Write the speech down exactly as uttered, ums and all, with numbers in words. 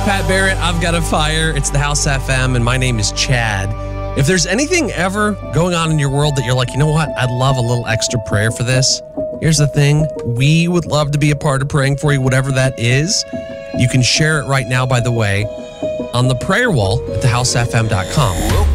Pat Barrett, I've Got a Fire. It's the House F M, and my name is Chad. If there's anything ever going on in your world that you're like, you know what, I'd love a little extra prayer for this, here's the thing. We would love to be a part of praying for you, whatever that is. You can share it right now, by the way, on the prayer wall at the house f m dot com.